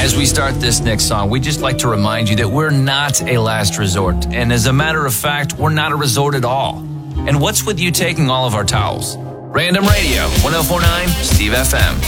As we start this next song, we'd just like to remind you that we're not a last resort. And as a matter of fact, we're not a resort at all. And what's with you taking all of our towels? Random Radio, 104.9, Steve FM.